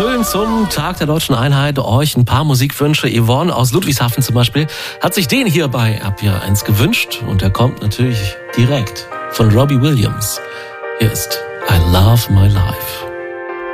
erfüllen zum Tag der Deutschen Einheit euch ein paar Musikwünsche. Yvonne aus Ludwigshafen zum Beispiel hat sich den hier bei RPR 1 gewünscht und der kommt natürlich direkt von Robbie Williams. Hier ist I Love My Life.